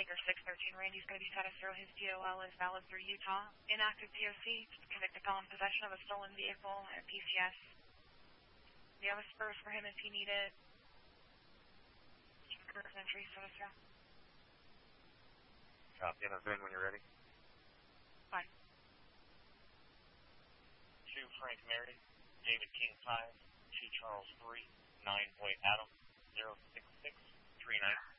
Baker 613 Randy's going to be status 0. His DOL is valid through Utah. Inactive POC, convicted felon possession of a stolen vehicle and PCS. Do you have a spurs for him if you need it? Entry, status 0. Copy, and I've when you're ready. Fine. 2 Frank Mary, David King 5, 2 Charles 3, 9 Boyd Adam, 06639.